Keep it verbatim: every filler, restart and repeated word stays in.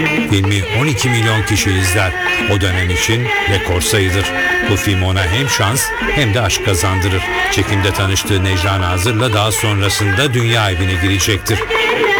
Filmi on iki milyon kişi izler. O dönem için rekor sayıdır. Bu film ona hem şans hem de aşk kazandırır. Çekimde tanıştığı Necla Nazır'la daha sonrasında dünya evine girecektir.